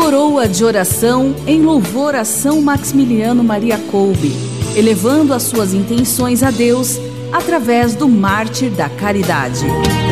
coroa de oração em louvor a São Maximiliano Maria Kolbe, elevando as suas intenções a Deus através do Mártir da Caridade.